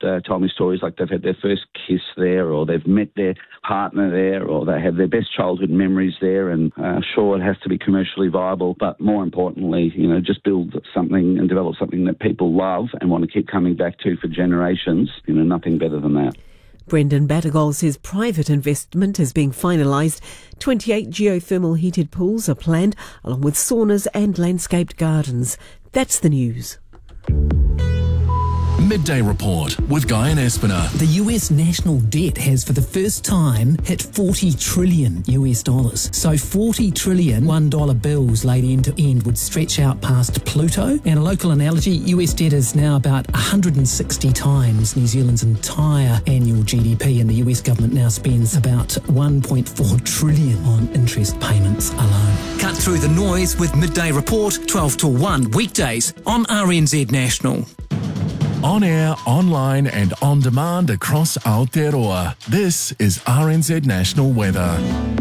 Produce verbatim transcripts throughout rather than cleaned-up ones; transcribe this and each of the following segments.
uh, told me stories like they've had their first kiss there, or they've met their partner there, or they have their best childhood memories there. And uh, sure, it has to be commercially viable, but more importantly, you know, just build something and develop something that people love and want to keep coming back to for generations. You know, nothing better than that. Brendan Battergall says private investment is being finalised. twenty-eight geothermal heated pools are planned, along with saunas and landscaped gardens. That's the news. Midday Report with Guy and Espiner. The U S national debt has for the first time hit forty trillion U S dollars. So forty trillion one dollar bills laid end to end would stretch out past Pluto. And a local analogy, U S debt is now about one hundred sixty times New Zealand's entire annual G D P, and the U S government now spends about one point four trillion on interest payments alone. Cut through the noise with Midday Report, twelve to one weekdays on R N Z National. On air, online and on demand across Aotearoa. This is R N Z National Weather.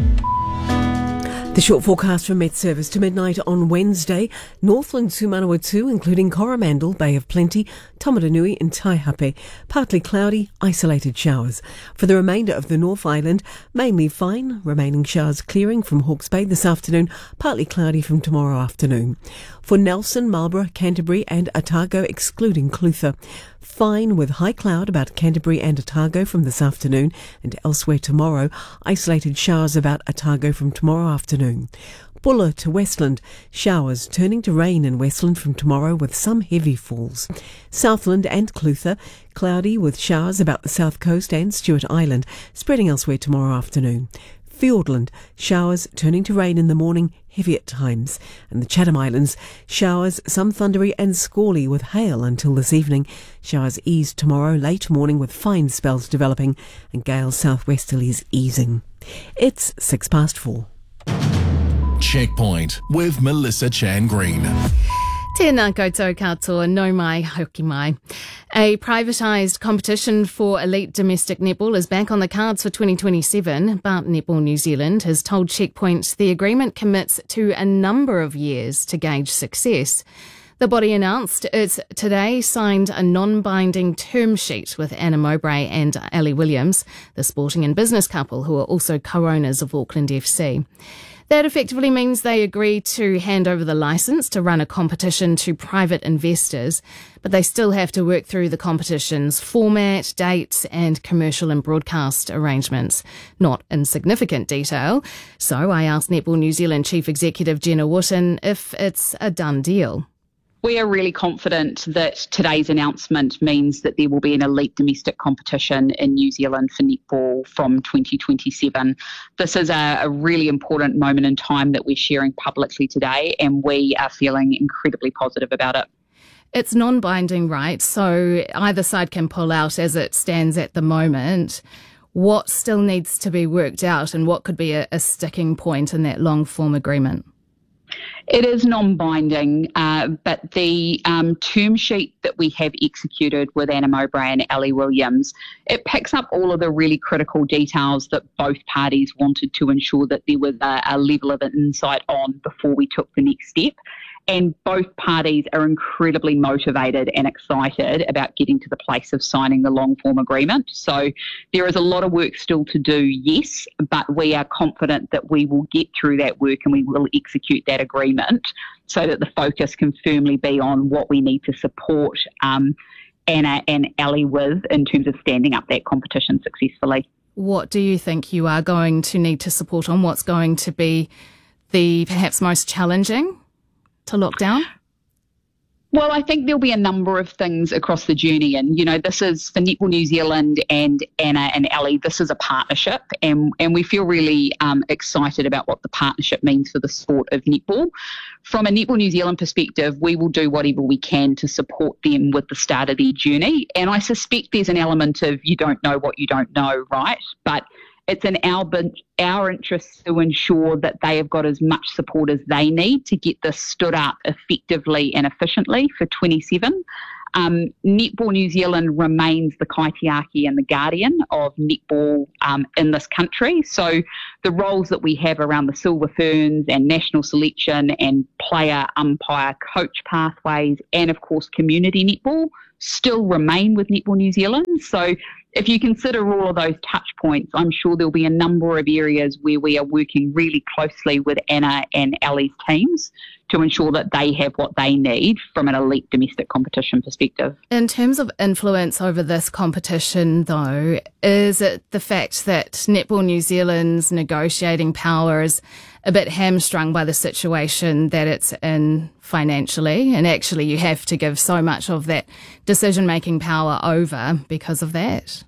The short forecast from Met Service to midnight on Wednesday. Northland to Manawatu, including Coromandel, Bay of Plenty, Tamaranui and Taihape. Partly cloudy, isolated showers. For the remainder of the North Island, mainly fine. Remaining showers clearing from Hawke's Bay this afternoon. Partly cloudy from tomorrow afternoon. For Nelson, Marlborough, Canterbury and Otago, excluding Clutha. Fine with high cloud about Canterbury and Otago from this afternoon, and elsewhere tomorrow. Isolated showers about Otago from tomorrow afternoon. Buller to Westland, showers turning to rain in Westland from tomorrow with some heavy falls. Southland and Clutha, cloudy with showers about the south coast and Stewart Island, spreading elsewhere tomorrow afternoon. Fiordland, showers turning to rain in the morning, heavy at times. And the Chatham Islands, showers, some thundery and squally with hail until this evening. Showers ease tomorrow, late morning with fine spells developing and gales southwesterlies easing. It's six past four. Checkpoint with Melissa Chan Green. Tēnā koutou katoa, no mai, hoki mai. A privatised competition for elite domestic netball is back on the cards for twenty twenty-seven, but Netball New Zealand has told Checkpoint the agreement commits to a number of years to gauge success. The body announced it today signed a non-binding term sheet with Anna Mowbray and Ali Williams, the sporting and business couple who are also co-owners of Auckland F C. That effectively means they agree to hand over the licence to run a competition to private investors, but they still have to work through the competition's format, dates and commercial and broadcast arrangements. Not in significant detail. So I asked Netball New Zealand Chief Executive Jenna Wootton if it's a done deal. We are really confident that today's announcement means that there will be an elite domestic competition in New Zealand for netball from twenty twenty-seven. This is a, a really important moment in time that we're sharing publicly today, and we are feeling incredibly positive about it. It's non-binding, right? So either side can pull out as it stands at the moment. What still needs to be worked out, and what could be a, a sticking point in that long-form agreement? It is non-binding, uh, but the um, term sheet that we have executed with Anna Mowbray and Ali Williams, it picks up all of the really critical details that both parties wanted to ensure that there was a, a level of insight on before we took the next step. And both parties are incredibly motivated and excited about getting to the place of signing the long-form agreement. So there is a lot of work still to do, yes, but we are confident that we will get through that work and we will execute that agreement so that the focus can firmly be on what we need to support um, Anna and Ali with in terms of standing up that competition successfully. What do you think you are going to need to support on? What's going to be the perhaps most challenging to lock down? Well, I think there'll be a number of things across the journey. And, you know, this is for Netball New Zealand and Anna and Ali, this is a partnership. And, and we feel really um, excited about what the partnership means for the sport of netball. From a Netball New Zealand perspective, we will do whatever we can to support them with the start of their journey. And I suspect there's an element of you don't know what you don't know, right? But it's in our, our interest to ensure that they have got as much support as they need to get this stood up effectively and efficiently for twenty-seven. Um, Netball New Zealand remains the kaitiaki and the guardian of netball um, in this country. So the roles that we have around the Silver Ferns and national selection and player, umpire, coach pathways and, of course, community netball, still remain with Netball New Zealand. So if you consider all of those touch points, I'm sure there'll be a number of areas where we are working really closely with Anna and Ellie's teams to ensure that they have what they need from an elite domestic competition perspective. In terms of influence over this competition, though, is it the fact that Netball New Zealand's negotiating power is a bit hamstrung by the situation that it's in financially, and actually you have to give so much of that decision-making power over because of that?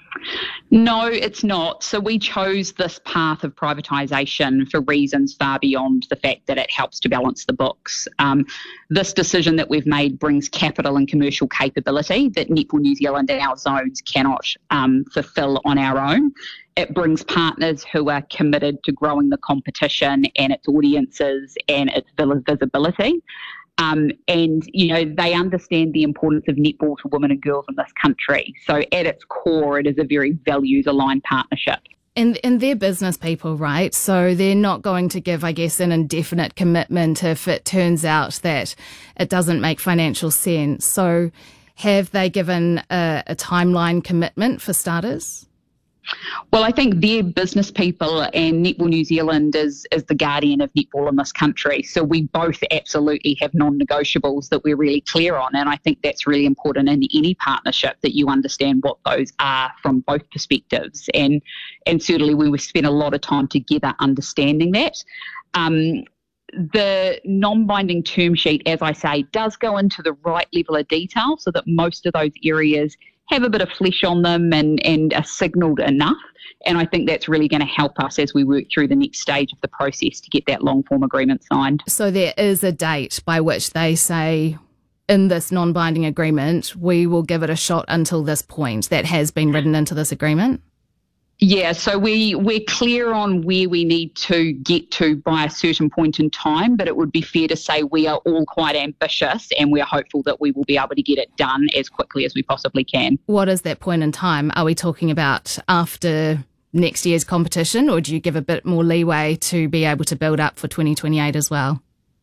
No, it's not. So we chose this path of privatisation for reasons far beyond the fact that it helps to balance the books. Um, this decision that we've made brings capital and commercial capability that Netball New Zealand and our zones cannot um, fulfil on our own. It brings partners who are committed to growing the competition and its audiences and its visibility. Um, and, you know, they understand the importance of netball to women and girls in this country. So at its core, it is a very values-aligned partnership. And, and they're business people, right? So they're not going to give, I guess, an indefinite commitment if it turns out that it doesn't make financial sense. So have they given a, a timeline commitment for starters? Well, I think they're business people and Netball New Zealand is, is the guardian of netball in this country. So we both absolutely have non-negotiables that we're really clear on. And I think that's really important in any partnership, that you understand what those are from both perspectives. And, and certainly we spent a lot of time together understanding that. Um, The non-binding term sheet, as I say, does go into the right level of detail so that most of those areas have a bit of flesh on them and, and are signalled enough. And I think that's really going to help us as we work through the next stage of the process to get that long-form agreement signed. So there is a date by which they say, in this non-binding agreement, we will give it a shot until this point. That has been written into this agreement? Yeah, so we, we're clear on where we need to get to by a certain point in time, but it would be fair to say we are all quite ambitious and we're hopeful that we will be able to get it done as quickly as we possibly can. What is that point in time? Are we talking about after next year's competition, or do you give a bit more leeway to be able to build up for twenty twenty-eight as well?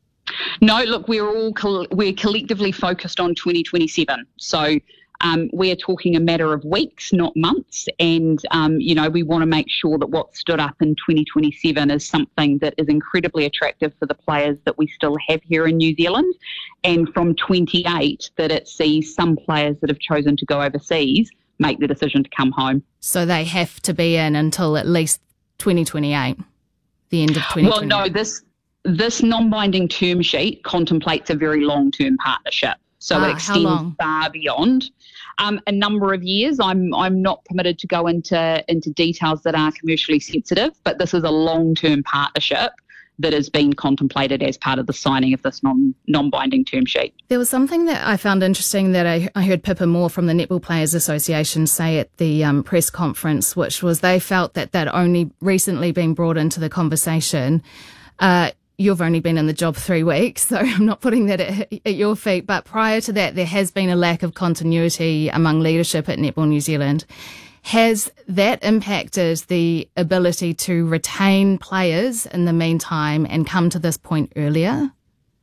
No, look, we're all co- we're collectively focused on twenty twenty-seven. So Um, we are talking a matter of weeks, not months. And, um, you know, we want to make sure that what stood up in twenty twenty-seven is something that is incredibly attractive for the players that we still have here in New Zealand. And from twenty-eight, that it sees some players that have chosen to go overseas make the decision to come home. So they have to be in until at least twenty twenty-eight, the end of twenty twenty-eight. Well, no, this, this non-binding term sheet contemplates a very long-term partnership. So ah, it extends far beyond um, a number of years. I'm I'm not permitted to go into into details that are commercially sensitive, but this is a long-term partnership that has been contemplated as part of the signing of this non, non-binding term sheet. There was something that I found interesting that I, I heard Pippa Moore from the Netball Players Association say at the um, press conference, which was they felt that that only recently been brought into the conversation. Uh, You've only been in the job three weeks, so I'm not putting that at, at your feet. But prior to that, there has been a lack of continuity among leadership at Netball New Zealand. Has that impacted the ability to retain players in the meantime and come to this point earlier?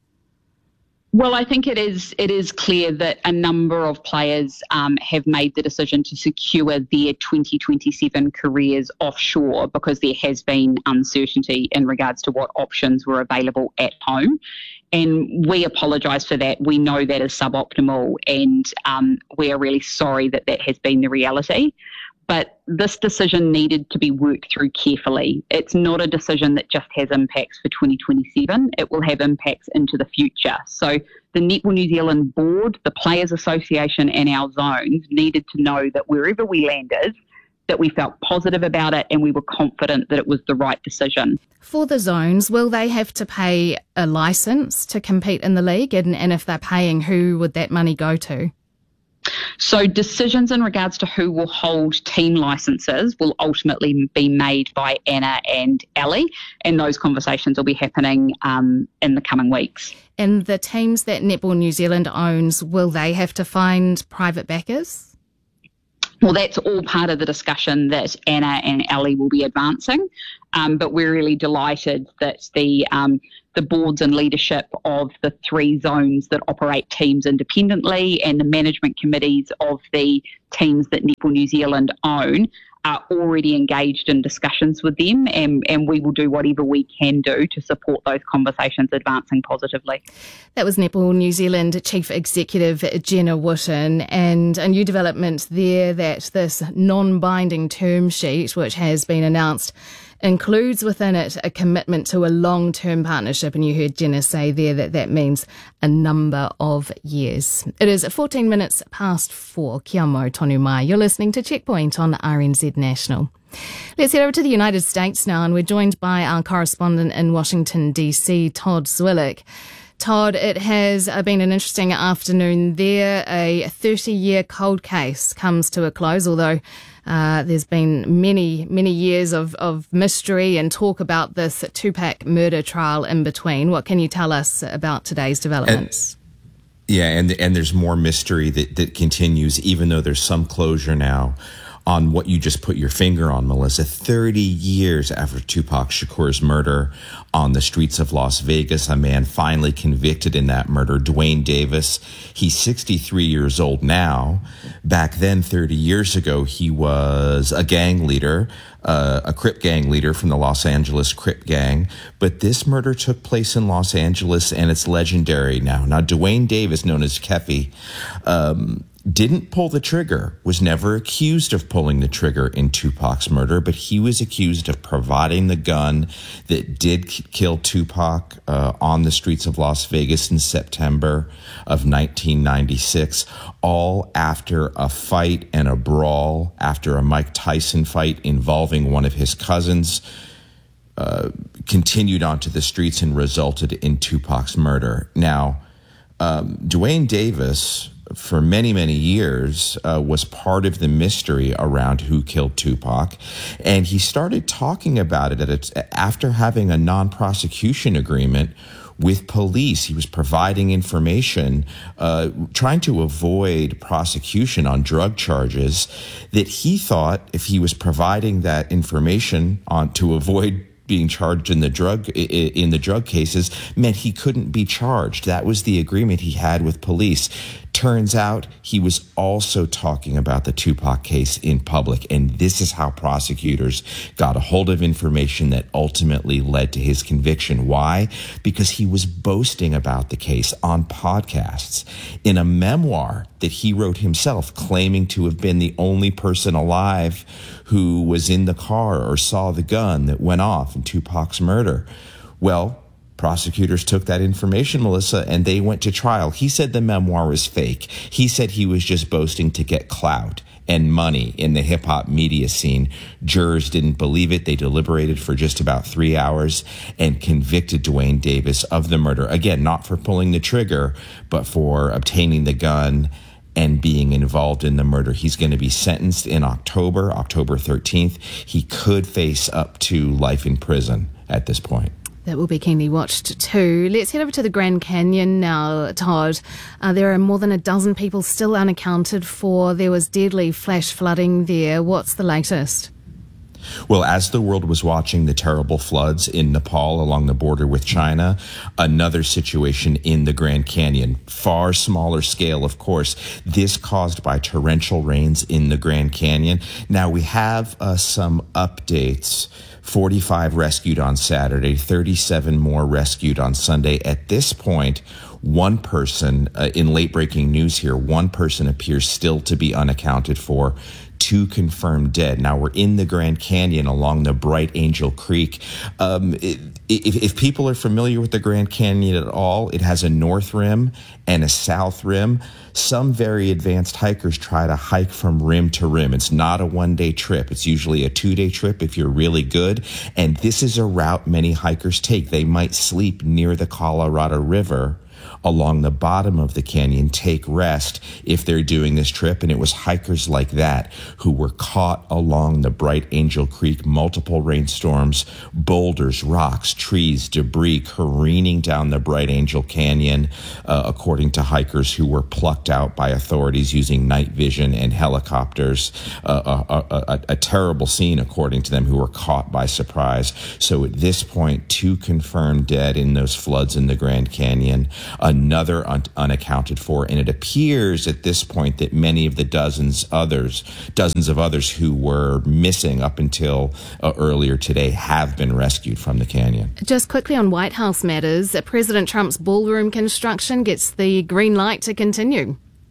Well, I think it is it is clear that a number of players um, have made the decision to secure their twenty twenty-seven careers offshore because there has been uncertainty in regards to what options were available at home. And we apologise for that. We know that is suboptimal, and um, we are really sorry that that has been the reality. But this decision needed to be worked through carefully. It's not a decision that just has impacts for twenty twenty-seven. It will have impacts into the future. So the Netball New Zealand board, the Players Association and our zones needed to know that wherever we landed, that we felt positive about it and we were confident that it was the right decision. For the zones, will they have to pay a licence to compete in the league? And, and if they're paying, who would that money go to? So decisions in regards to who will hold team licences will ultimately be made by Anna and Ellie, and those conversations will be happening um, in the coming weeks. And the teams that Netball New Zealand owns, will they have to find private backers? Well, that's all part of the discussion that Anna and Ali will be advancing, um, but we're really delighted that the um, the boards and leadership of the three zones that operate teams independently and the management committees of the teams that Netball New Zealand own are already engaged in discussions with them, and, and we will do whatever we can do to support those conversations advancing positively. That was Netball New Zealand Chief Executive Jenna Wootton, and a new development there that this non-binding term sheet, which has been announced, includes within it a commitment to a long-term partnership, and you heard Jenna say there that that means a number of years. It is fourteen minutes past four. Kia mau tonu mai. You're listening to Checkpoint on R N Z National. Let's head over to the United States now, and we're joined by our correspondent in Washington, D C, Todd Zwillich. Todd, it has been an interesting afternoon there. A thirty-year cold case comes to a close, although uh, there's been many, many years of, of mystery and talk about this Tupac murder trial in between. What can you tell us about today's developments? And, yeah, and and there's more mystery that, that continues, even though there's some closure now on what you just put your finger on, Melissa. thirty years after Tupac Shakur's murder on the streets of Las Vegas, a man finally convicted in that murder, Duane Davis. He's sixty-three years old now. Back then, thirty years ago, he was a gang leader, uh, a Crip gang leader from the Los Angeles Crip gang. But this murder took place in Los Angeles, and it's legendary now. Now, Duane Davis, known as Keffy, um, didn't pull the trigger, was never accused of pulling the trigger in Tupac's murder, but he was accused of providing the gun that did kill Tupac uh, on the streets of Las Vegas in September of nineteen ninety-six, all after a fight and a brawl, after a Mike Tyson fight involving one of his cousins, uh, continued onto the streets and resulted in Tupac's murder. Now, um, Duane Davis, for many, many years, uh, was part of the mystery around who killed Tupac. And he started talking about it at a, after having a non-prosecution agreement with police. He was providing information, uh, trying to avoid prosecution on drug charges, that he thought if he was providing that information on to avoid being charged in the drug in the drug cases meant he couldn't be charged. That was the agreement he had with police. Turns out he was also talking about the Tupac case in public, and this is how prosecutors got a hold of information that ultimately led to his conviction. Why? Because he was boasting about the case on podcasts, in a memoir that he wrote himself, claiming to have been the only person alive who was in the car or saw the gun that went off in Tupac's murder. Well, prosecutors took that information, Melissa, and they went to trial. He said the memoir was fake. He said he was just boasting to get clout and money in the hip-hop media scene. Jurors didn't believe it. They deliberated for just about three hours and convicted Duane Davis of the murder. Again, not for pulling the trigger, but for obtaining the gun and being involved in the murder. He's going to be sentenced in October, October thirteenth. He could face up to life in prison at this point. That will be keenly watched too. Let's head over to the Grand Canyon now, Todd. Uh, there are more than a dozen people still unaccounted for. There was deadly flash flooding there. What's the latest? Well, as the world was watching the terrible floods in Nepal along the border with China, another situation in the Grand Canyon, far smaller scale, of course, this caused by torrential rains in the Grand Canyon. Now, we have uh, some updates. forty-five rescued on Saturday, thirty-seven more rescued on Sunday. At this point, one person, uh, in late-breaking news here, one person appears still to be unaccounted for. Two confirmed dead. Now, we're in the Grand Canyon along the Bright Angel Creek. Um, it, if, if people are familiar with the Grand Canyon at all, it has a north rim and a south rim. Some very advanced hikers try to hike from rim to rim. It's not a one-day trip. It's usually a two-day trip if you're really good. And this is a route many hikers take. They might sleep near the Colorado River along the bottom of the canyon take rest if they're doing this trip. And it was hikers like that who were caught along the Bright Angel Creek, multiple rainstorms, boulders, rocks, trees, debris careening down the Bright Angel Canyon, uh, according to hikers who were plucked out by authorities using night vision and helicopters. Uh, a, a, a, a terrible scene, according to them, who were caught by surprise. So at this point, two confirmed dead in those floods in the Grand Canyon, another un- unaccounted for, and it appears at this point that many of the dozens others, dozens of others who were missing up until uh, earlier today have been rescued from the canyon. Just quickly on White House matters, President Trump's ballroom construction gets the green light to continue.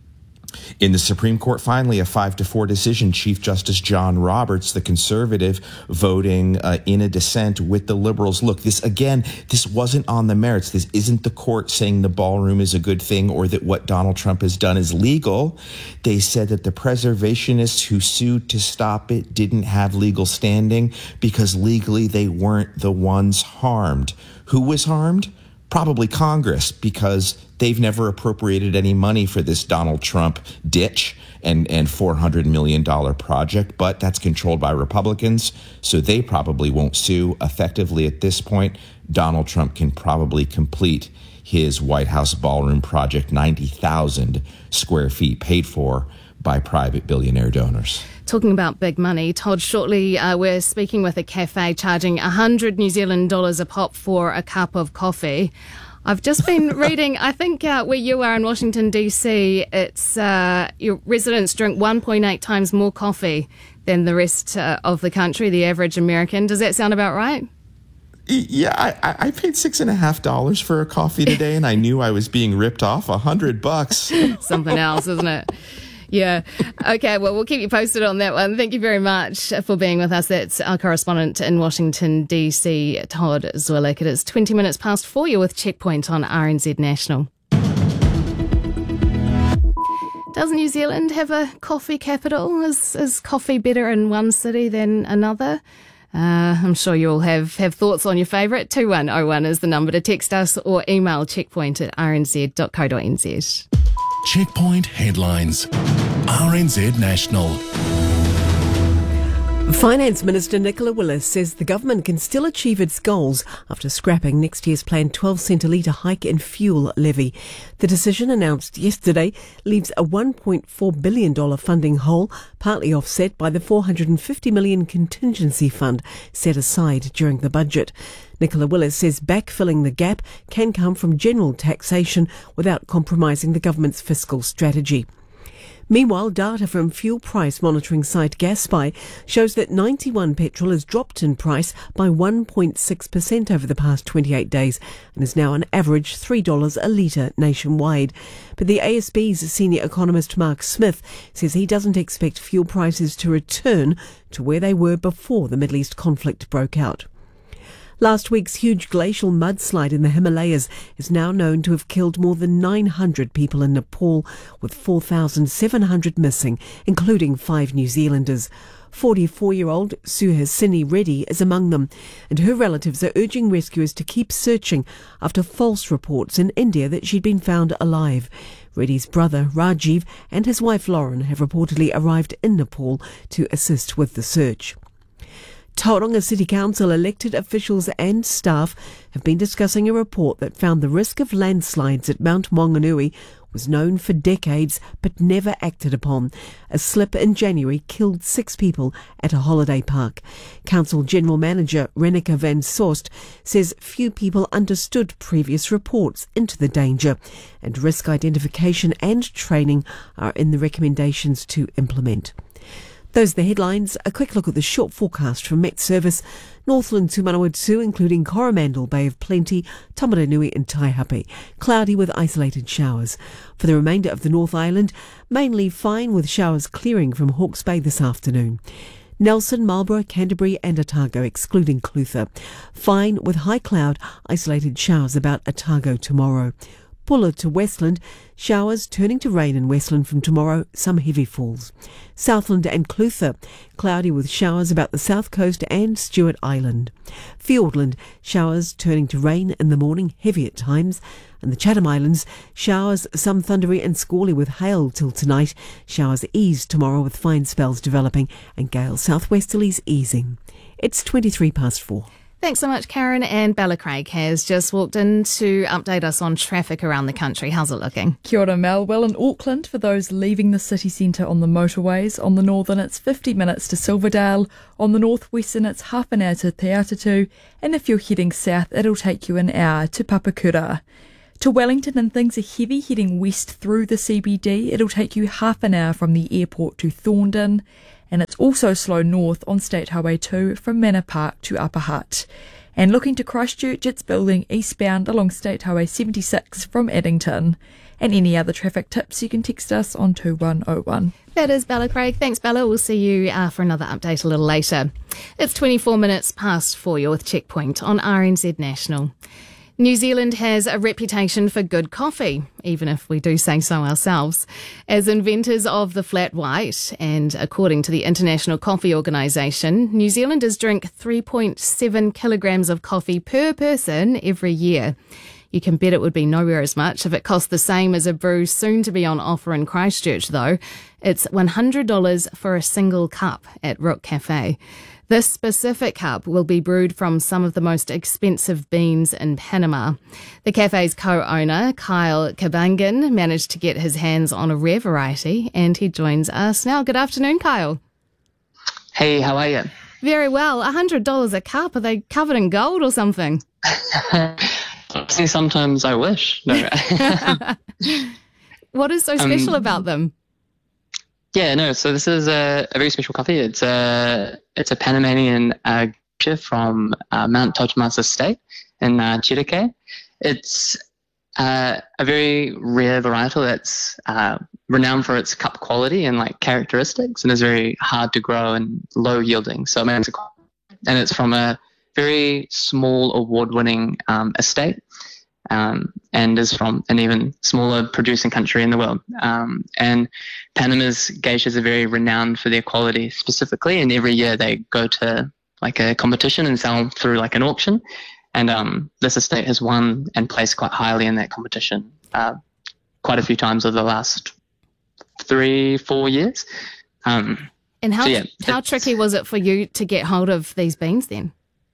In the Supreme Court, finally, a five to four decision. Chief Justice John Roberts, the conservative, voting uh, in a dissent with the liberals. Look, this again, this wasn't on the merits. This isn't the court saying the ballroom is a good thing or that what Donald Trump has done is legal. They said that the preservationists who sued to stop it didn't have legal standing because legally they weren't the ones harmed. Who was harmed? Probably Congress, because they've never appropriated any money for this Donald Trump ditch and, and four hundred million dollars project, but that's controlled by Republicans, so they probably won't sue. Effectively, at this point, Donald Trump can probably complete his White House ballroom project, ninety thousand square feet, paid for by private billionaire donors. Talking about big money, Todd, shortly uh, we're speaking with a cafe charging one hundred New Zealand dollars a pop for a cup of coffee. I've just been reading, I think uh, where you are in Washington, D C, it's uh, your residents drink one point eight times more coffee than the rest uh, of the country, the average American. Does that sound about right? Yeah, I, I paid six and a half dollars for a coffee today, and I knew I was being ripped off a hundred bucks. Something else, isn't it? Yeah. Okay, well, we'll keep you posted on that one. Thank you very much for being with us. That's our correspondent in Washington, D C, Todd Zwillich. It is twenty minutes past four. You're with Checkpoint on R N Z National. Does New Zealand have a coffee capital? Is, is coffee better in one city than another? Uh, I'm sure you'll have, have thoughts on your favourite. two one oh one is the number to text us or email checkpoint at r n z dot co dot n z. Checkpoint headlines. R N Z National. Finance Minister Nicola Willis says the government can still achieve its goals after scrapping next year's planned twelve cent a litre hike in fuel levy. The decision, announced yesterday, leaves a one point four billion dollars funding hole, partly offset by the four hundred fifty million dollars contingency fund set aside during the budget. Nicola Willis says backfilling the gap can come from general taxation without compromising the government's fiscal strategy. Meanwhile, data from fuel price monitoring site GasSpy shows that ninety-one petrol has dropped in price by one point six percent over the past twenty-eight days and is now on average three dollars a litre nationwide. But the A S B's senior economist Mark Smith says he doesn't expect fuel prices to return to where they were before the Middle East conflict broke out. Last week's huge glacial mudslide in the Himalayas is now known to have killed more than nine hundred people in Nepal, with four thousand seven hundred missing, including five New Zealanders. forty-four-year-old Suhasini Reddy is among them, and her relatives are urging rescuers to keep searching after false reports in India that she'd been found alive. Reddy's brother Rajiv and his wife Lauren have reportedly arrived in Nepal to assist with the search. Tauranga City Council elected officials and staff have been discussing a report that found the risk of landslides at Mount Maunganui was known for decades but never acted upon. A slip in January killed six people at a holiday park. Council General Manager Renika van Soest says few people understood previous reports into the danger, and risk identification and training are in the recommendations to implement. Those are the headlines. A quick look at the short forecast from Met Service. Northland to Manawatu, including Coromandel, Bay of Plenty, Tamaranui and Taihape. Cloudy with isolated showers. For the remainder of the North Island, mainly fine with showers clearing from Hawke's Bay this afternoon. Nelson, Marlborough, Canterbury and Otago, excluding Clutha. Fine with high cloud, isolated showers about Otago tomorrow. Buller to Westland, showers turning to rain in Westland from tomorrow, some heavy falls. Southland and Clutha, cloudy with showers about the south coast and Stewart Island. Fiordland, showers turning to rain in the morning, heavy at times. And the Chatham Islands, showers, some thundery and squally with hail till tonight. Showers ease tomorrow with fine spells developing and gale southwesterlies easing. It's twenty-three past four. Thanks so much, Karen. And Bella Craig has just walked in to update us on traffic around the country. How's it looking? Kia ora, Mel. Well, in Auckland, for those leaving the city centre on the motorways, on the northern it's fifty minutes to Silverdale, on the northwestern it's half an hour to Te Atatu, and if you're heading south, it'll take you an hour to Papakura. To Wellington, and things are heavy heading west through the C B D. It'll take you half an hour from the airport to Thorndon. And it's also slow north on State Highway two from Manor Park to Upper Hutt. And looking to Christchurch, it's building eastbound along State Highway seventy-six from Addington. And any other traffic tips, you can text us on two one oh one. That is Bella Craig. Thanks, Bella. We'll see you uh, for another update a little later. It's twenty-four minutes past four. You're with Checkpoint on R N Z National. New Zealand has a reputation for good coffee, even if we do say so ourselves. As inventors of the flat white, and according to the International Coffee Organisation, New Zealanders drink three point seven kilograms of coffee per person every year. You can bet it would be nowhere as much if it cost the same as a brew soon to be on offer in Christchurch, though. It's one hundred dollars for a single cup at Rook Cafe. This specific cup will be brewed from some of the most expensive beans in Panama. The cafe's co-owner, Kyle Kabangan, managed to get his hands on a rare variety, and he joins us now. Good afternoon, Kyle. Hey, how are you? Very well. one hundred dollars a cup. Are they covered in gold or something? See, sometimes I wish. No. What is so special um, about them? Yeah, no. So this is a, a very special coffee. It's a it's a Panamanian uh, from uh, Mount Totomas Estate in uh, Chiriquí. It's uh, a very rare varietal that's uh, renowned for its cup quality and like characteristics, and is very hard to grow and low yielding. So it makes it, and it's from a very small award-winning um, estate. Um, and is from an even smaller producing country in the world. Um, and Panama's geishas are very renowned for their quality specifically, and every year they go to like a competition and sell through like an auction. And um, this estate has won and placed quite highly in that competition uh, quite a few times over the last three, four years. Um, and how, so yeah, how tricky was it for you to get hold of these beans then?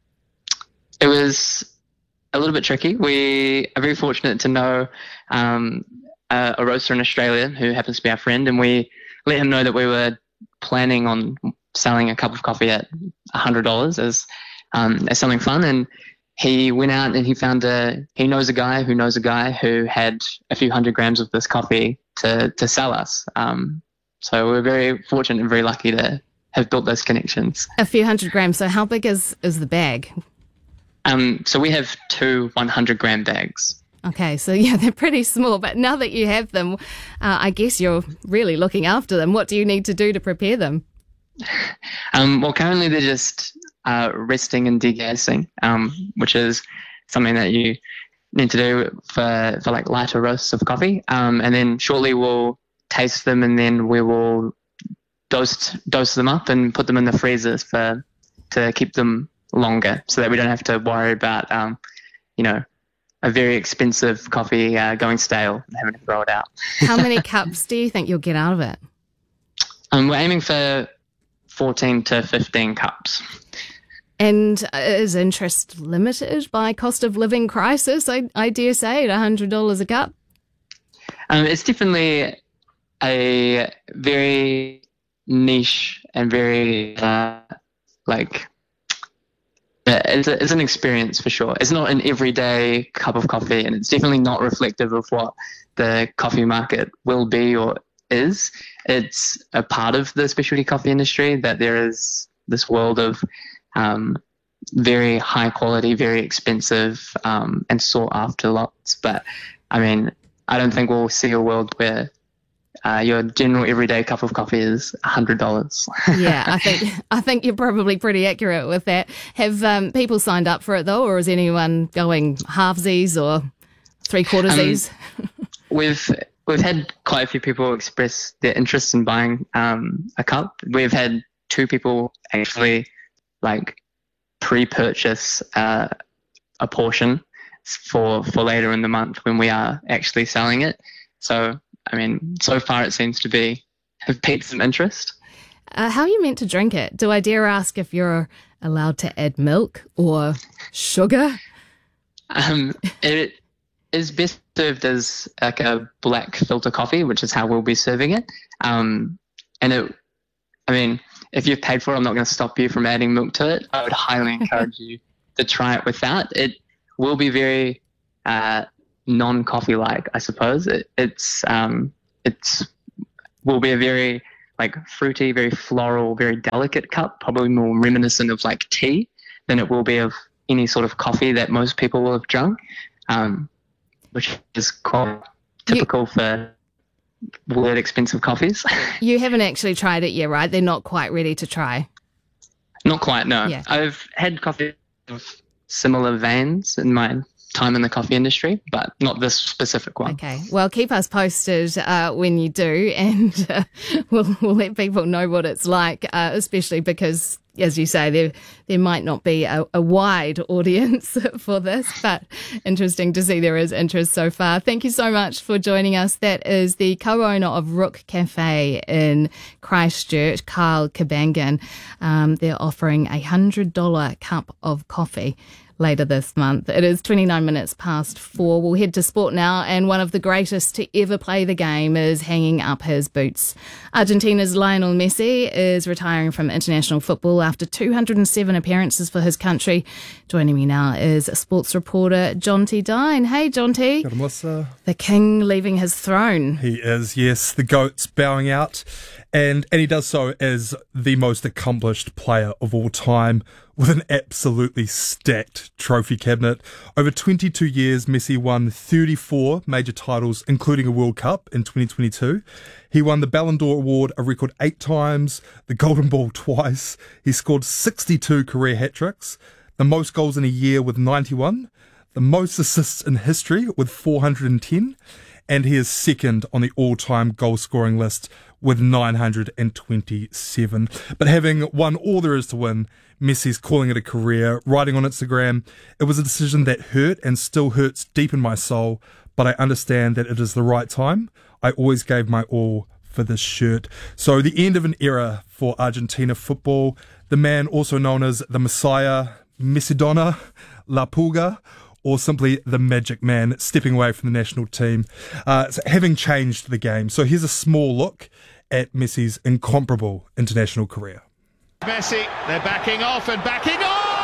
It was a little bit tricky. We are very fortunate to know um, a, a roaster in Australia who happens to be our friend, and we let him know that we were planning on selling a cup of coffee at one hundred dollars as um, as something fun. And he went out and he found a, he knows a guy who knows a guy who had a few hundred grams of this coffee to, to sell us. Um, so we're very fortunate and very lucky to have built those connections. A few hundred grams. So how big is, is the bag? Um, so we have two one hundred gram bags. Okay, so yeah, they're pretty small, but now that you have them, uh, I guess you're really looking after them. What do you need to do to prepare them? Um, well, currently they're just uh, resting and degassing, um, which is something that you need to do for, for like lighter roasts of coffee. Um, and then shortly we'll taste them, and then we will dose dose them up and put them in the freezers for to keep them longer, so that we don't have to worry about, um, you know, a very expensive coffee uh, going stale and having to throw it out. How many cups do you think you'll get out of it? Um, we're aiming for fourteen to fifteen cups. And is interest limited by cost of living crisis, I, I dare say, at one hundred dollars a cup? Um, it's definitely a very niche and very, uh, like, It's, a, it's an experience for sure. It's not an everyday cup of coffee, and it's definitely not reflective of what the coffee market will be or is. It's a part of the specialty coffee industry that there is this world of um, very high quality, very expensive um, and sought after lots. But I mean, I don't think we'll see a world where Uh, your general everyday cup of coffee is one hundred dollars. Yeah, I think I think you're probably pretty accurate with that. Have um, people signed up for it though, or is anyone going halvesies or three quarters Um, ease? We've we've had quite a few people express their interest in buying um, a cup. We've had two people actually like pre-purchase uh, a portion for for later in the month when we are actually selling it. So I mean, so far it seems to be have piqued some interest. Uh, how are you meant to drink it? Do I dare ask if you're allowed to add milk or sugar? Um, it is best served as like a black filter coffee, which is how we'll be serving it. Um, and it, I mean, if you've paid for it, I'm not going to stop you from adding milk to it. I would highly encourage you to try it with that. It will be very uh, non-coffee-like, I suppose. It, it's um, it's will be a very like fruity, very floral, very delicate cup, probably more reminiscent of like tea than it will be of any sort of coffee that most people will have drunk, um, which is quite typical you, for weird expensive coffees. You haven't actually tried it yet, right? They're not quite ready to try. Not quite, no. Yeah. I've had coffee of similar veins in my time in the coffee industry, but not this specific one. Okay. Well, keep us posted uh, when you do, and uh, we'll, we'll let people know what it's like, uh, especially because, as you say, there there might not be a, a wide audience for this, but interesting to see there is interest so far. Thank you so much for joining us. That is the co-owner of Rook Cafe in Christchurch, Carl Kabangan. Um, they're offering a one hundred dollars cup of coffee later this month. It is twenty-nine minutes past four. We'll head to sport now, and one of the greatest to ever play the game is hanging up his boots. Argentina's Lionel Messi is retiring from international football after two hundred seven appearances for his country. Joining me now is sports reporter Jonty Dine. Hey, Jonty. Good, Melissa. The king leaving his throne. He is, yes. The GOAT's bowing out, and, and he does so as the most accomplished player of all time, with an absolutely stacked trophy cabinet. Over twenty-two years, Messi won thirty-four major titles, including a World Cup in twenty twenty-two. He won the Ballon d'Or award a record eight times, the Golden Ball twice. He scored sixty-two career hat-tricks, the most goals in a year with ninety-one, the most assists in history with four hundred ten, and he is second on the all-time goal-scoring list with nine hundred twenty-seven. But having won all there is to win, Messi's calling it a career, writing on Instagram, "It was a decision that hurt and still hurts deep in my soul, but I understand that it is the right time. I always gave my all for this shirt." So the end of an era for Argentina football. The man also known as the Messiah, Messidona, La Pulga, or simply the Magic Man, stepping away from the national team, uh, having changed the game. So here's a small look at Messi's incomparable international career. Messi, they're backing off and backing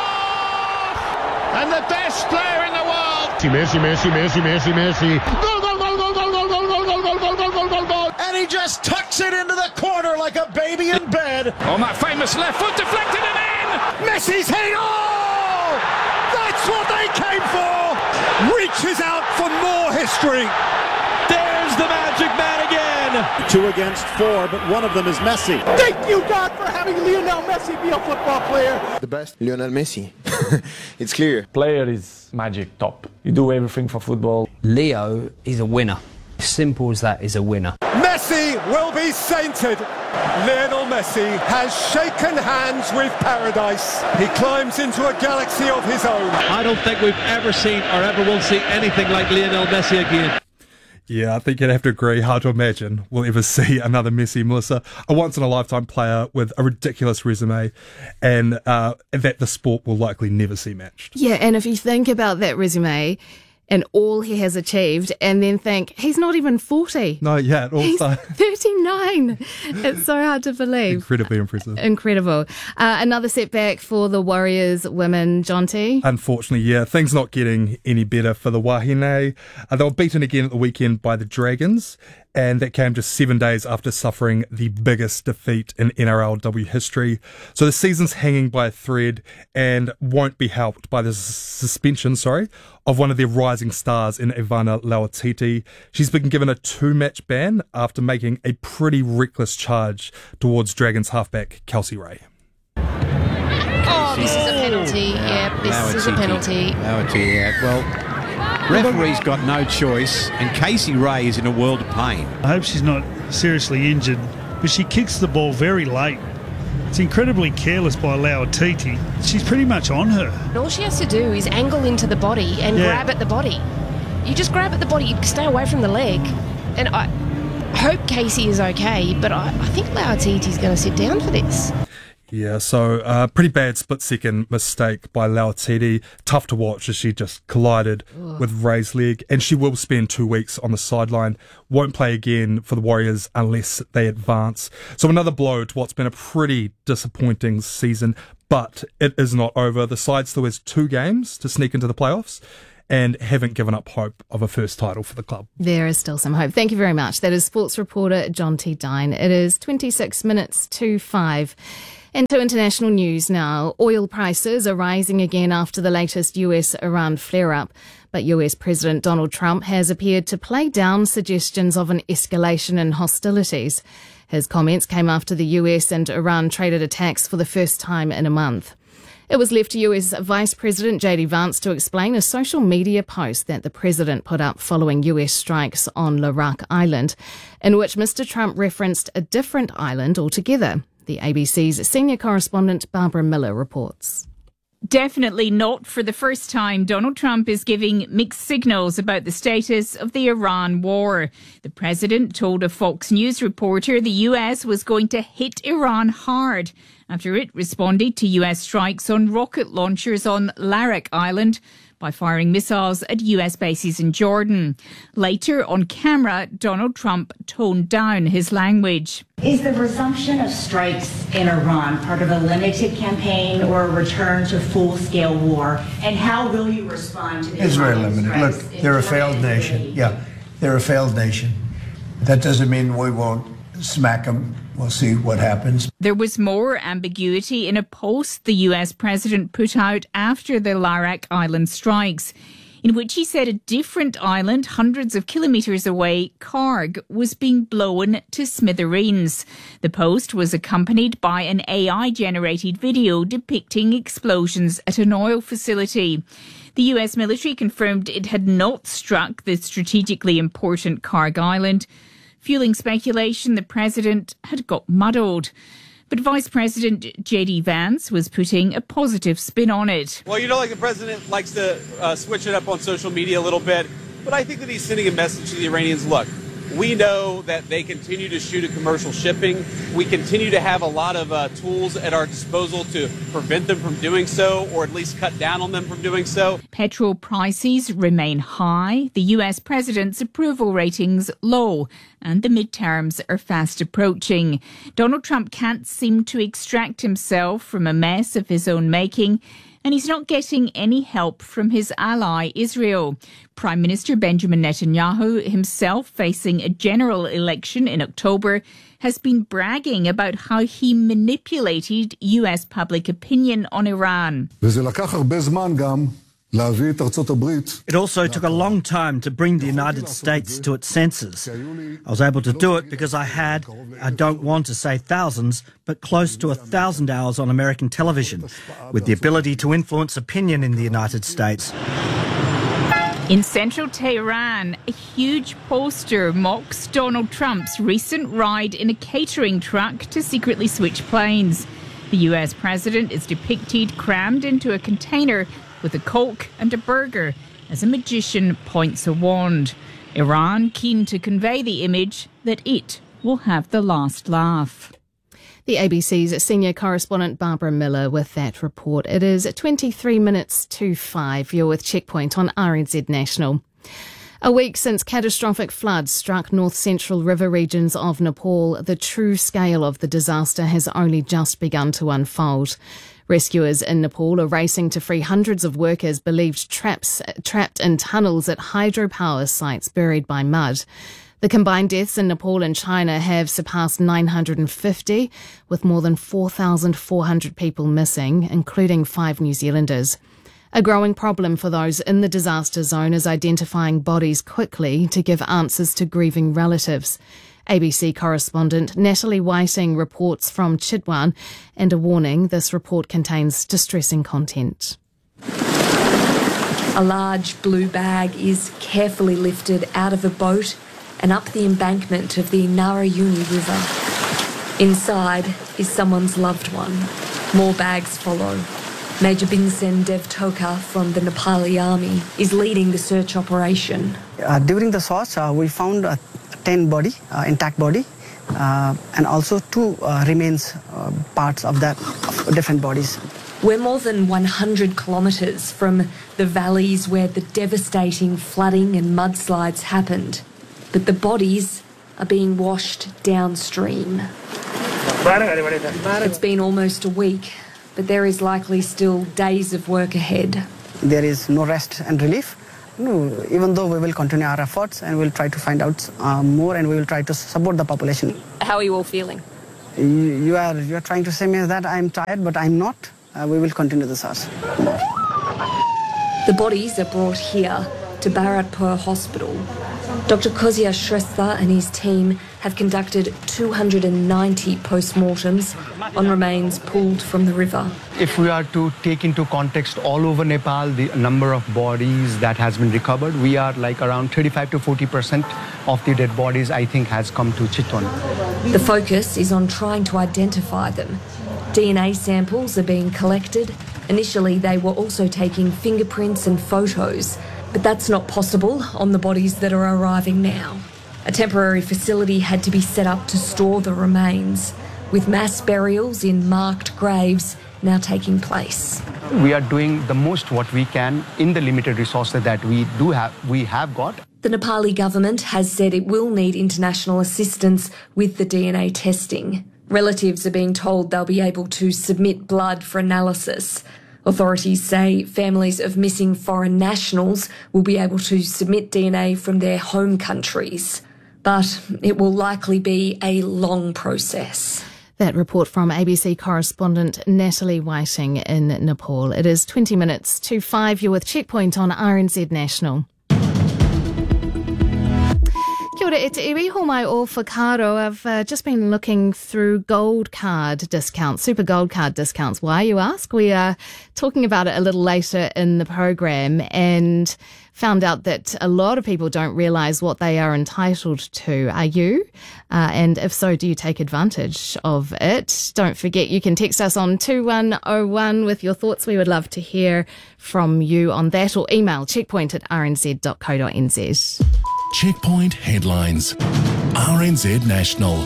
off! And the best player in the world! Messi, Messi, Messi, Messi, Messi. Goal, goal, goal, goal, goal, goal, goal, goal, goal, goal, goal, goal, goal, goal, goal. And he just tucks it into the corner like a baby in bed. On that famous left foot, deflected and in! Messi's hitting, oh! That's what they came for! Reaches out for more history. There's the Magic Man again. Two against four, but one of them is Messi. Thank you, God, for having Lionel Messi be a football player. The best, Lionel Messi. It's clear. Player is magic, top. You do everything for football. Leo is a winner. Simple as that, is a winner. Messi will be sainted. Lionel Messi has shaken hands with paradise. He climbs into a galaxy of his own. I don't think we've ever seen or ever will see anything like Lionel Messi again. Yeah, I think you'd have to agree. Hard to imagine we'll ever see another Messi, Melissa. A once-in-a-lifetime player with a ridiculous resume, and uh, that the sport will likely never see matched. Yeah, and if you think about that resume and all he has achieved, and then think, he's not even forty. No, yeah, it all He's started. thirty-nine. It's so hard to believe. Incredibly impressive. Incredible. Uh, another setback for the Warriors women, Jonty. Unfortunately, yeah. Things not getting any better for the Wahine. Uh, they were beaten again at the weekend by the Dragons, and that came just seven days after suffering the biggest defeat in N R L W history. So the season's hanging by a thread and won't be helped by the suspension, sorry, of one of their rising stars in Ivana Lauatiti. She's been given a two-match ban after making a pretty reckless charge towards Dragons halfback Kelsey Ray. Oh, this is a penalty. Yeah, this is a penalty. Lauatiti, yeah. Well, Referee's got no choice, and Casey Ray is in a world of pain. I hope she's not seriously injured, but she kicks the ball very late. It's incredibly careless by Lauatiti. She's pretty much on her. All she has to do is angle into the body and Yeah. grab at the body. You just grab at the body, you stay away from the leg. And I hope Casey is okay, but I, I think Lauatiti's going to sit down for this. Yeah, so uh, pretty bad split-second mistake by Lauatiti. Tough to watch as she just collided Ugh. with Ray's leg, and she will spend two weeks on the sideline. Won't play again for the Warriors unless they advance. So another blow to what's been a pretty disappointing season, but it is not over. The side still has two games to sneak into the playoffs and haven't given up hope of a first title for the club. There is still some hope. Thank you very much. That is sports reporter John T. Dine. It is twenty-six minutes to five. And to international news now. Oil prices are rising again after the latest U S-Iran flare-up. But U S President Donald Trump has appeared to play down suggestions of an escalation in hostilities. His comments came after the U S and Iran traded attacks for the first time in a month. It was left to U S Vice President J D Vance to explain a social media post that the president put up following U S strikes on Larak Island, in which Mister Trump referenced a different island altogether. The A B C's senior correspondent Barbara Miller reports. Definitely not for the first time, Donald Trump is giving mixed signals about the status of the Iran war. The president told a Fox News reporter the U S was going to hit Iran hard after it responded to U S strikes on rocket launchers on Larak Island by firing missiles at U S bases in Jordan. Later on camera, Donald Trump toned down his language. Is the resumption of strikes in Iran part of a limited campaign or a return to full-scale war? And how will you respond to the It's very Iranian limited. strikes Look, in they're a Jordan failed and nation. Kuwait? Yeah, they're a failed nation. That doesn't mean we won't smack them. We'll see what happens. There was more ambiguity in a post the U S president put out after the Larak Island strikes, in which he said a different island hundreds of kilometres away, Karg, was being blown to smithereens. The post was accompanied by an A I-generated video depicting explosions at an oil facility. The U S military confirmed it had not struck the strategically important Karg Island, fueling speculation the president had got muddled. But Vice President J D Vance was putting a positive spin on it. Well, you know, like the president likes to uh, switch it up on social media a little bit, but I think that he's sending a message to the Iranians. Look, we know that they continue to shoot at commercial shipping. We continue to have a lot of uh, tools at our disposal to prevent them from doing so, or at least cut down on them from doing so. Petrol prices remain high, the U S president's approval ratings low, and the midterms are fast approaching. Donald Trump can't seem to extract himself from a mess of his own making, and he's not getting any help from his ally, Israel. Prime Minister Benjamin Netanyahu, himself facing a general election in October, has been bragging about how he manipulated U S public opinion on Iran. It also took a long time to bring the United States to its senses. I was able to do it because I had, I don't want to say thousands, but close to a thousand hours on American television, with the ability to influence opinion in the United States. In central Tehran, a huge poster mocks Donald Trump's recent ride in a catering truck to secretly switch planes. The U S president is depicted crammed into a container with a Coke and a burger as a magician points a wand. Iran keen to convey the image that it will have the last laugh. The A B C's senior correspondent Barbara Miller with that report. It is twenty-three minutes to five. You're with Checkpoint on R N Z National. A week since catastrophic floods struck north-central river regions of Nepal, the true scale of the disaster has only just begun to unfold. Rescuers in Nepal are racing to free hundreds of workers believed traps, trapped in tunnels at hydropower sites buried by mud. The combined deaths in Nepal and China have surpassed nine hundred fifty, with more than four thousand four hundred people missing, including five New Zealanders. A growing problem for those in the disaster zone is identifying bodies quickly to give answers to grieving relatives. A B C correspondent Natalie Whiting reports from Chitwan, and a warning, this report contains distressing content. A large blue bag is carefully lifted out of a boat and up the embankment of the Narayuni River. Inside is someone's loved one. More bags follow. Major Binsen Devtoka from the Nepali army is leading the search operation. Uh, during the search, uh, we found a ten body, uh, intact body, uh, and also two uh, remains uh, parts of that of different bodies. We're more than one hundred kilometres from the valleys where the devastating flooding and mudslides happened, but the bodies are being washed downstream. It's been almost a week, but there is likely still days of work ahead. There is no rest and relief, no, even though we will continue our efforts and we'll try to find out uh, more and we will try to support the population. How are you all feeling? You, you are you are trying to say me that I'm tired, but I'm not. Uh, we will continue the search. The bodies are brought here to Bharatpur Hospital. Doctor Kozia Shrestha and his team have conducted two hundred ninety post-mortems on remains pulled from the river. If we are to take into context all over Nepal, the number of bodies that has been recovered, we are like around thirty-five to forty percent of the dead bodies, I think, has come to Chitwan. The focus is on trying to identify them. D N A samples are being collected. Initially, they were also taking fingerprints and photos, but that's not possible on the bodies that are arriving now. A temporary facility had to be set up to store the remains, with mass burials in marked graves now taking place. We are doing the most what we can in the limited resources that we do have, we have got. The Nepali government has said it will need international assistance with the D N A testing. Relatives are being told they'll be able to submit blood for analysis. Authorities say families of missing foreign nationals will be able to submit D N A from their home countries. But it will likely be a long process. That report from A B C correspondent Natalie Whiting in Nepal. It is twenty minutes to five. You're with Checkpoint on R N Z National. Kia ora, e te iwi, ho mai o whakaaro. I've uh, just been looking through gold card discounts, super gold card discounts. Why, you ask? We are talking about it a little later in the program and found out that a lot of people don't realise what they are entitled to. Are you? Uh, and if so, do you take advantage of it? Don't forget, you can text us on two one oh one with your thoughts. We would love to hear from you on that, or email checkpoint at r n z dot co dot n z. Checkpoint headlines. R N Z National.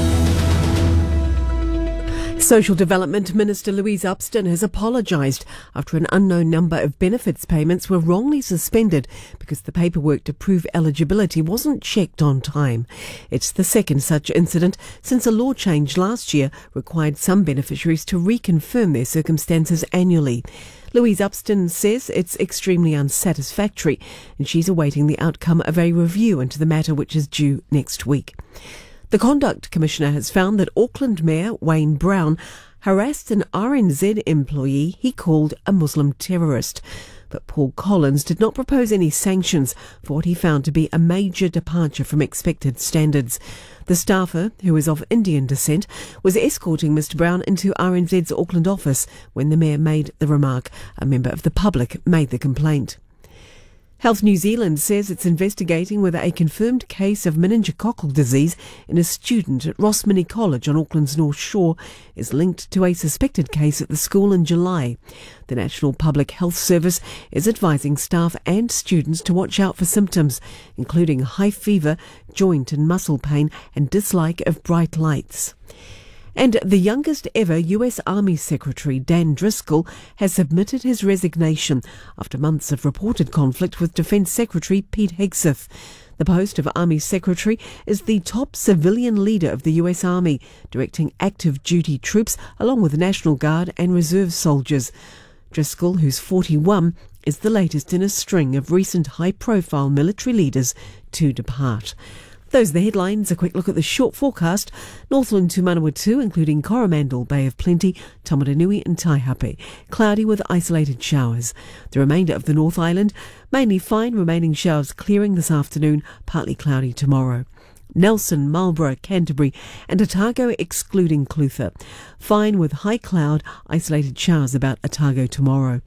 Social Development Minister Louise Upston has apologised after an unknown number of benefits payments were wrongly suspended because the paperwork to prove eligibility wasn't checked on time. It's the second such incident since a law change last year required some beneficiaries to reconfirm their circumstances annually. Louise Upston says it's extremely unsatisfactory and she's awaiting the outcome of a review into the matter, which is due next week. The Conduct Commissioner has found that Auckland Mayor Wayne Brown harassed an R N Z employee he called a Muslim terrorist. But Paul Collins did not propose any sanctions for what he found to be a major departure from expected standards. The staffer, who is of Indian descent, was escorting Mister Brown into R N Z's Auckland office when the Mayor made the remark. A member of the public made the complaint. Health New Zealand says it's investigating whether a confirmed case of meningococcal disease in a student at Rossmini College on Auckland's North Shore is linked to a suspected case at the school in July. The National Public Health Service is advising staff and students to watch out for symptoms, including high fever, joint and muscle pain, and dislike of bright lights. And the youngest ever U S Army Secretary, Dan Driscoll, has submitted his resignation after months of reported conflict with Defence Secretary Pete Hegseth. The post of Army Secretary is the top civilian leader of the U S Army, directing active duty troops along with the National Guard and Reserve soldiers. Driscoll, who's forty-one, is the latest in a string of recent high-profile military leaders to depart. Those are the headlines. A quick look at the short forecast. Northland to Manawatu, including Coromandel, Bay of Plenty, Tamaranui and Taihape. Cloudy with isolated showers. The remainder of the North Island, mainly fine, remaining showers clearing this afternoon, partly cloudy tomorrow. Nelson, Marlborough, Canterbury and Otago excluding Clutha. Fine with high cloud, isolated showers about Otago tomorrow.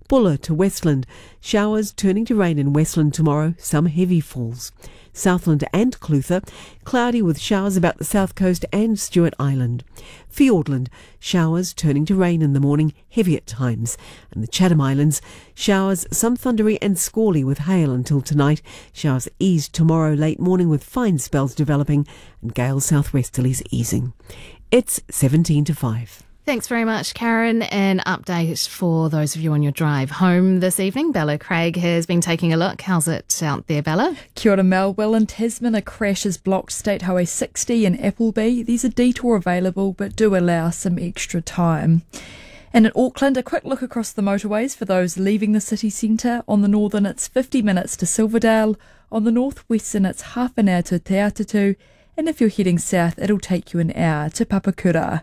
Buller to Westland. Showers turning to rain in Westland tomorrow, some heavy falls. Southland and Clutha, cloudy with showers about the south coast and Stewart Island. Fiordland, showers turning to rain in the morning, heavy at times. And the Chatham Islands, showers, some thundery and squally with hail until tonight. Showers ease tomorrow late morning with fine spells developing and gale southwesterlies easing. It's seventeen to five. Thanks very much, Karen. An update for those of you on your drive home this evening. Bella Craig has been taking a look. How's it out there, Bella? Kia ora, Mel. Well, in Tasman, a crash has blocked State Highway sixty in Appleby. There's a detour available, but do allow some extra time. And in Auckland, a quick look across the motorways for those leaving the city centre. On the northern, it's fifty minutes to Silverdale. On the northwestern, it's half an hour to Te Atatu. And if you're heading south, it'll take you an hour to Papakura.